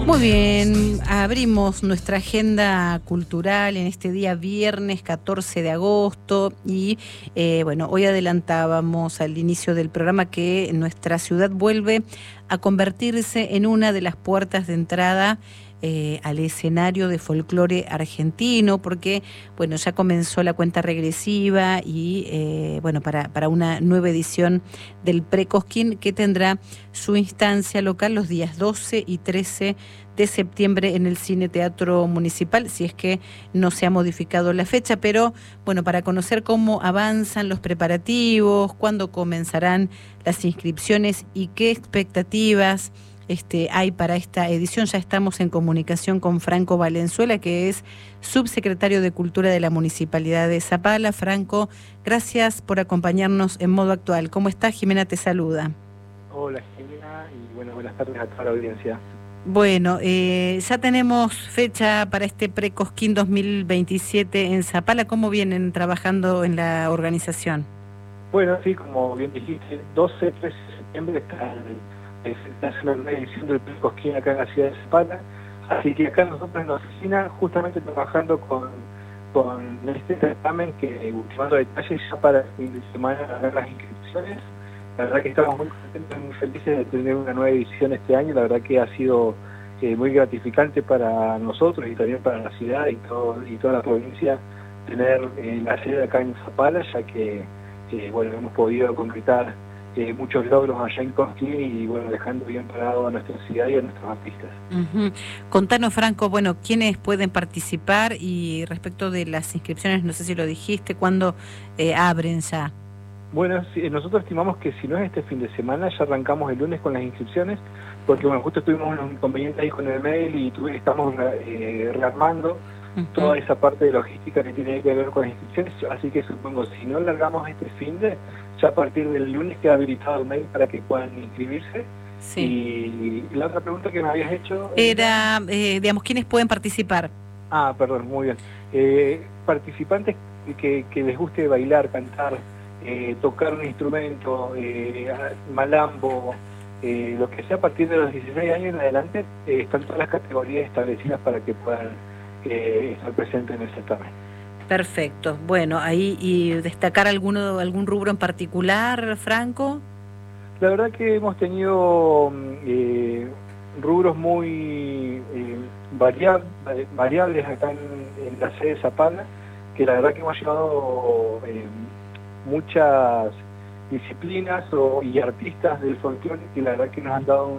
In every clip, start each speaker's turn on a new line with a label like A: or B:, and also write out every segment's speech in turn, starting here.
A: Muy bien, abrimos nuestra agenda cultural en este día viernes 14 de agosto y bueno, hoy adelantábamos al inicio del programa que nuestra ciudad vuelve a convertirse en una de las puertas de entrada al escenario de folclore argentino, porque bueno, ya comenzó la cuenta regresiva y bueno, para una nueva edición del Pre-Cosquín que tendrá su instancia local los días 12 y 13 de septiembre en el Cine Teatro Municipal, si es que no se ha modificado la fecha, pero bueno, para conocer cómo avanzan los preparativos, cuándo comenzarán las inscripciones y qué expectativas hay para esta edición, ya estamos en comunicación con Franco Valenzuela, que es subsecretario de Cultura de la Municipalidad de Zapala. Franco, gracias por acompañarnos en Modo Actual. ¿Cómo estás? Jimena te saluda.
B: Hola Jimena y bueno, buenas tardes a toda la audiencia.
A: Bueno, ya tenemos fecha para este Pre-Cosquín 2027 en Zapala. ¿Cómo vienen trabajando en la organización?
B: Bueno, sí, como bien dijiste, 12, 13 de septiembre está haciendo una edición del Pre-Cosquín acá en la ciudad de Zapala. Así que acá nosotros en la oficina, justamente trabajando con este certamen, que ultimando detalles ya para el fin de semana hacer las inscripciones. La verdad que estamos muy contentos y muy felices de tener una nueva edición este año. La verdad que ha sido muy gratificante para nosotros y también para la ciudad y toda la provincia tener la sede acá en Zapala, ya que bueno, hemos podido concretar muchos logros allá en Cosquín y bueno, dejando bien parado a nuestra ciudad y a nuestros artistas.
A: Contanos, Franco, bueno, ¿quiénes pueden participar? Y respecto de las inscripciones, no sé si lo dijiste, ¿cuándo abren ya?
B: Bueno, sí, nosotros estimamos que si no es este fin de semana, ya arrancamos el lunes con las inscripciones, porque bueno, justo tuvimos un inconveniente ahí con el mail y estamos rearmando toda esa parte de logística que tiene que ver con las inscripciones, así que supongo, si no largamos este fin de, ya a partir del lunes queda habilitado el mail para que puedan inscribirse. Sí. Y la otra pregunta que me habías hecho
A: era digamos, ¿quiénes pueden participar?
B: Ah, perdón, muy bien. Participantes que les guste bailar, cantar, tocar un instrumento, malambo, lo que sea a partir de los 16 años en adelante, están todas las categorías establecidas para que puedan estar presentes en el certamen.
A: Perfecto. Bueno, ahí, ¿y destacar algún rubro en particular, Franco?
B: La verdad que hemos tenido rubros muy variables acá en la sede de Zapala, que la verdad que hemos llevado muchas disciplinas y artistas del folclore que la verdad que nos han dado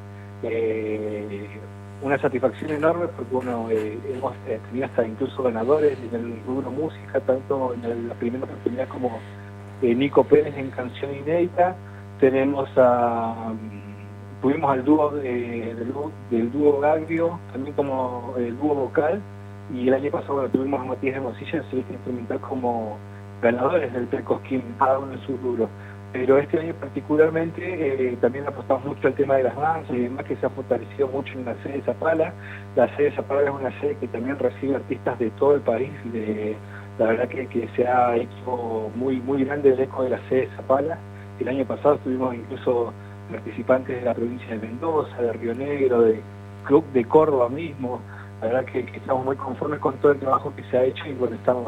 B: una satisfacción enorme, porque bueno, hemos tenido hasta incluso ganadores en el rubro música, tanto en la primera oportunidad como Nico Pérez en canción inédita. Tuvimos al dúo del dúo Gagrio, también como el dúo vocal, y el año pasado tuvimos a Matías de Mosilla en solista instrumental como ganadores del Pre-Cosquín, cada uno en su rubro. Pero este año particularmente también apostamos mucho al tema de las danzas y demás, que se ha fortalecido mucho en la sede de Zapala. La sede de Zapala es una sede que también recibe artistas de todo el país. La verdad que se ha hecho muy grande el eco de la sede de Zapala. El año pasado tuvimos incluso participantes de la provincia de Mendoza, de Río Negro, de Córdoba mismo. La verdad que estamos muy conformes con todo el trabajo que se ha hecho y bueno, estamos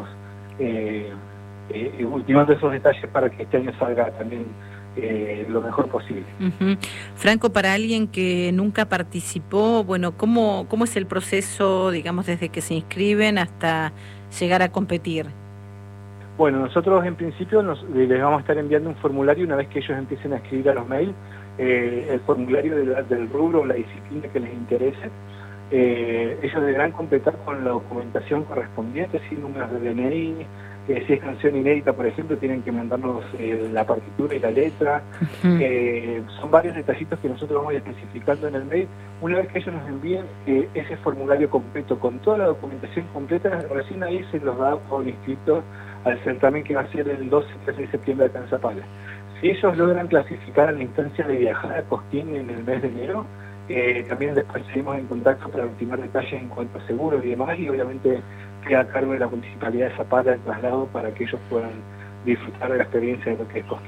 B: ultimando esos detalles para que este año salga también lo mejor posible.
A: Franco, para alguien que nunca participó, bueno, ¿cómo es el proceso, digamos, desde que se inscriben hasta llegar a competir?
B: Bueno, nosotros en principio les vamos a estar enviando un formulario una vez que ellos empiecen a escribir a los mails, el formulario del rubro o la disciplina que les interese. Ellos deberán completar con la documentación correspondiente, sin números de DNI, si es canción inédita, por ejemplo, tienen que mandarnos la partitura y la letra. Son varios detallitos que nosotros vamos especificando en el mail. Una vez que ellos nos envíen ese formulario completo, con toda la documentación completa, recién ahí se los da por inscrito al certamen que va a ser el 12-13 de septiembre acá en Zapala. Si ellos logran clasificar a la instancia de viajar a Cosquín en el mes de enero, también después seguimos en contacto para ultimar detalles en cuanto a seguros y demás, y obviamente queda a cargo de la Municipalidad de Zapala el traslado para que ellos puedan disfrutar de la experiencia de lo que es Cosquín.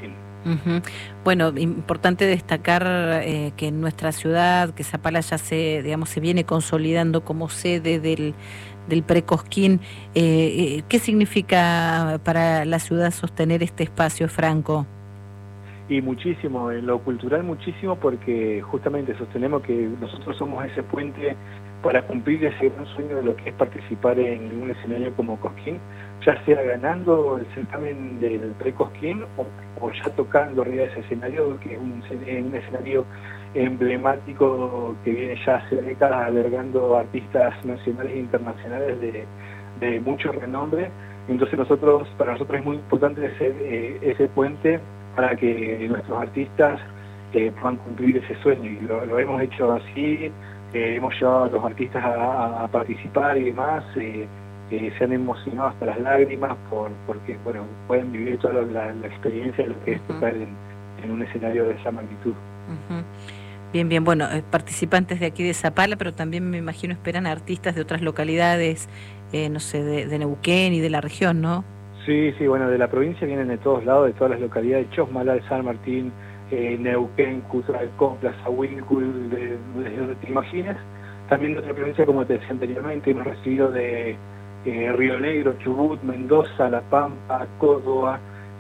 A: Ujú. Bueno, importante destacar que en nuestra ciudad, que Zapala ya se viene consolidando como sede del Pre-Cosquín. ¿Qué significa para la ciudad sostener este espacio, Franco?
B: Y muchísimo, en lo cultural muchísimo, porque justamente sostenemos que nosotros somos ese puente para cumplir ese gran sueño de lo que es participar en un escenario como Cosquín, ya sea ganando el certamen del Pre-Cosquín o ya tocando arriba de ese escenario, que es un escenario emblemático que viene ya hace décadas albergando artistas nacionales e internacionales de mucho renombre. Entonces para nosotros es muy importante ser ese puente para que nuestros artistas puedan cumplir ese sueño, y lo hemos hecho así. Hemos llevado a los artistas a participar y demás, se han emocionado hasta las lágrimas porque bueno, pueden vivir toda la experiencia de lo que es tocar en un escenario de esa magnitud.
A: Bien, bien, bueno, participantes de aquí de Zapala, pero también me imagino esperan a artistas de otras localidades, no sé, de Neuquén y de la región, ¿no?
B: Sí, bueno, de la provincia vienen de todos lados, de todas las localidades, Chosmalal, San Martín, Neuquén, Cutralcó, Plaza Huíncul, de donde te imagines. También de otra provincia, como te decía anteriormente, hemos recibido de Río Negro, Chubut, Mendoza, La Pampa, Córdoba,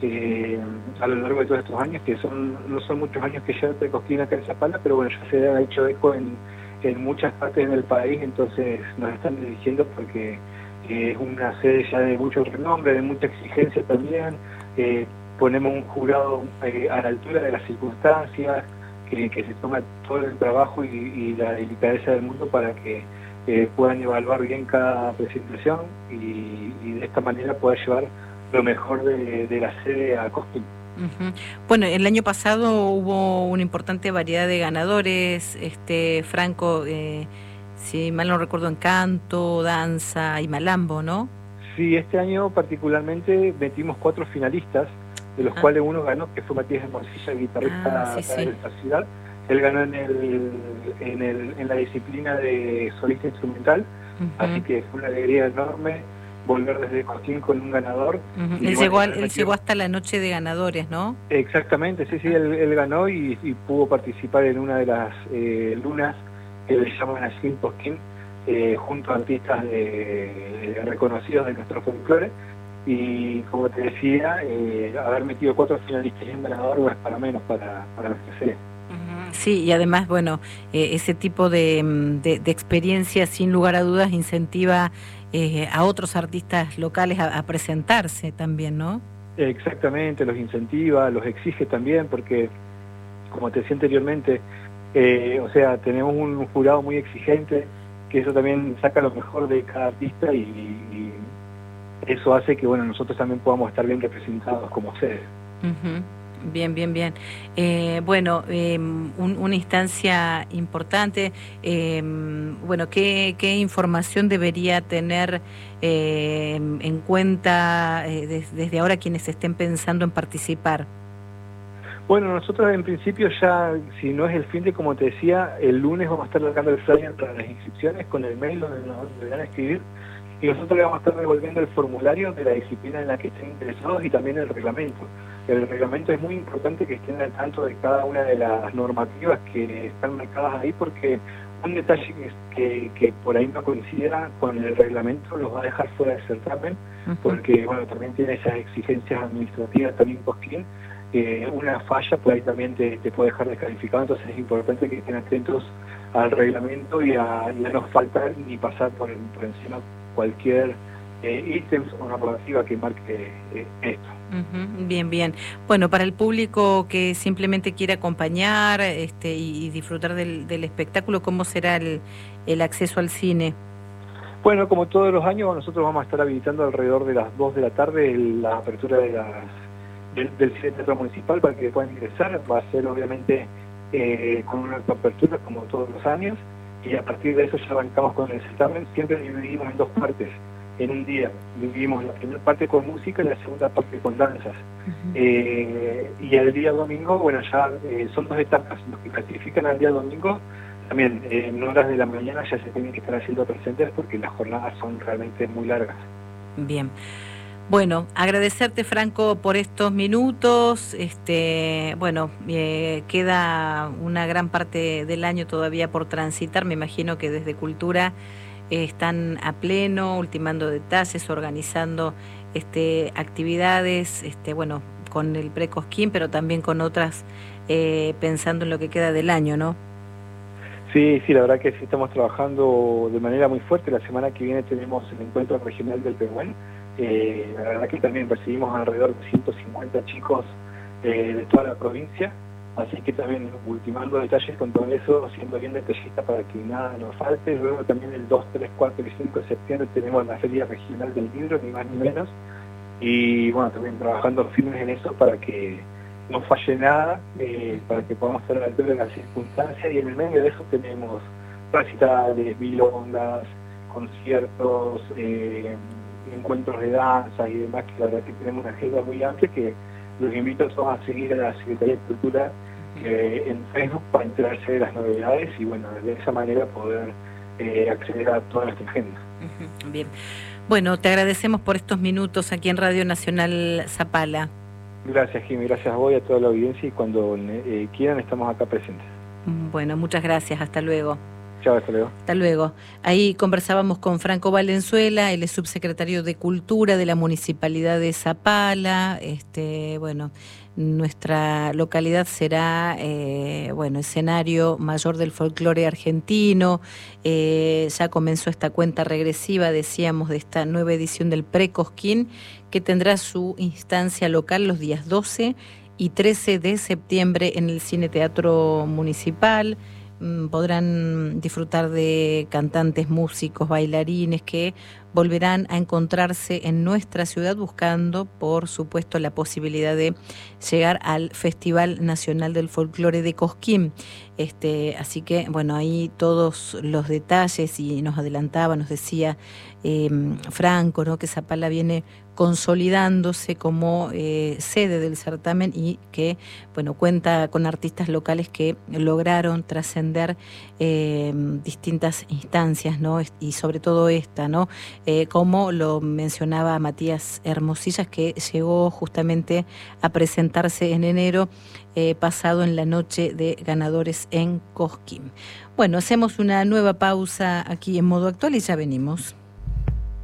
B: a lo largo de todos estos años, que no son muchos años que ya te Cosquín acá en Zapala, pero bueno, ya se ha hecho eco en muchas partes del país, entonces nos están dirigiendo porque es una sede ya de mucho renombre, de mucha exigencia también. Ponemos un jurado a la altura de las circunstancias, que se toma todo el trabajo y la delicadeza del mundo para que puedan evaluar bien cada presentación y de esta manera pueda llevar lo mejor de la sede a Cosquín.
A: Bueno, el año pasado hubo una importante variedad de ganadores, Franco, si mal no recuerdo, en canto, danza y malambo, ¿no?
B: Sí, este año particularmente metimos 4 finalistas, de los cuales uno ganó, que fue Matías Hermosilla, guitarrista de esta ciudad. Él ganó en la disciplina de solista instrumental, así que fue una alegría enorme volver desde Cosquín con un ganador.
A: Él llegó hasta la noche de ganadores, ¿no?
B: Exactamente, sí, él ganó y pudo participar en una de las lunas que le llaman así en Cosquín, junto a artistas reconocidos de nuestro folclore. Y como te decía, haber metido 4 finalistas y un ganador no es para menos para nuestra serie.
A: Sí, y además, bueno, ese tipo de experiencia, sin lugar a dudas, incentiva a otros artistas locales a presentarse también, ¿no?
B: Exactamente, los incentiva, los exige también, porque, como te decía anteriormente, o sea, tenemos un jurado muy exigente, que eso también saca lo mejor de cada artista y eso hace que, bueno, nosotros también podamos estar bien representados como sede.
A: Bien, bien, bien. Bueno, una instancia importante. Bueno, ¿qué información debería tener en cuenta desde ahora quienes estén pensando en participar?
B: Bueno, nosotros en principio ya, si no es el fin de, como te decía, el lunes vamos a estar largando el flyer para las inscripciones con el mail donde nos deberán escribir, y nosotros le vamos a estar devolviendo el formulario de la disciplina en la que estén interesados y también el reglamento. El reglamento es muy importante que estén al tanto de cada una de las normativas que están marcadas ahí, porque un detalle que por ahí no coincida con el reglamento los va a dejar fuera del certamen, porque bueno, también tiene esas exigencias administrativas también Cosquín. Una falla por ahí también te puede dejar descalificado, entonces es importante que estén atentos al reglamento y a no faltar ni pasar por encima cualquier ítem o normativa que marque esto.
A: Bien, bien. Bueno, para el público que simplemente quiere acompañar y disfrutar del espectáculo, ¿cómo será el acceso al cine?
B: Bueno, como todos los años, nosotros vamos a estar habilitando alrededor de las 2 de la tarde la apertura del Cine Teatro Municipal para que puedan ingresar. Va a ser obviamente con una apertura como todos los años, y a partir de eso ya arrancamos con el certamen. Siempre dividimos en 2 partes en un día. Dividimos la primera parte con música y la segunda parte con danzas. Y el día domingo, bueno, ya son 2 etapas. Los que clasifican al día domingo, también en horas de la mañana ya se tienen que estar haciendo presentes porque las jornadas son realmente muy largas.
A: Bien. Bueno, agradecerte, Franco, por estos minutos. Bueno, queda una gran parte del año todavía por transitar. Me imagino que desde Cultura están a pleno, ultimando detalles, organizando actividades, bueno, con el Pre-Cosquín, pero también con otras, pensando en lo que queda del año, ¿no?
B: Sí, sí, la verdad que sí estamos trabajando de manera muy fuerte. La semana que viene tenemos el encuentro regional del Pehuen. La verdad que también recibimos alrededor de 150 chicos de toda la provincia, así que también ultimando detalles con todo eso, siendo bien detallista para que nada nos falte. Luego también el 2, 3, 4 y 5 de septiembre tenemos la Feria Regional del Libro, ni más ni menos, y bueno, también trabajando firmes en eso para que no falle nada, para que podamos estar a la altura de las circunstancias, y en el medio de eso tenemos recitales, milongas, conciertos, encuentros de danza y demás, que la verdad que tenemos una agenda muy amplia que los invito a todos a seguir a la Secretaría de Cultura en Facebook para enterarse de las novedades y bueno, de esa manera poder acceder a toda nuestra agenda.
A: Bien. Bueno, te agradecemos por estos minutos aquí en Radio Nacional Zapala.
B: Gracias, Jimmy, gracias a vos y a toda la audiencia, y cuando quieran estamos acá presentes.
A: Bueno, muchas gracias, hasta luego.
B: Chao, hasta luego.
A: Hasta luego. Ahí conversábamos con Franco Valenzuela, él es subsecretario de Cultura de la Municipalidad de Zapala. Bueno, nuestra localidad será, bueno, escenario mayor del folclore argentino. Ya comenzó esta cuenta regresiva, decíamos, de esta nueva edición del Pre-Cosquín, que tendrá su instancia local los días 12 y 13 de septiembre en el Cine Teatro Municipal. Podrán disfrutar de cantantes, músicos, bailarines que volverán a encontrarse en nuestra ciudad buscando, por supuesto, la posibilidad de llegar al Festival Nacional del Folclore de Cosquín. Así que, bueno, ahí todos los detalles, y nos adelantaba, nos decía Franco, ¿no?, que Zapala viene consolidándose como sede del certamen y que, bueno, cuenta con artistas locales que lograron trascender distintas instancias, ¿no? Y sobre todo esta, ¿no? Como lo mencionaba Matías Hermosillas, que llegó justamente a presentarse en enero pasado en la noche de ganadores en Cosquín. Bueno, hacemos una nueva pausa aquí en Modo Actual y ya venimos.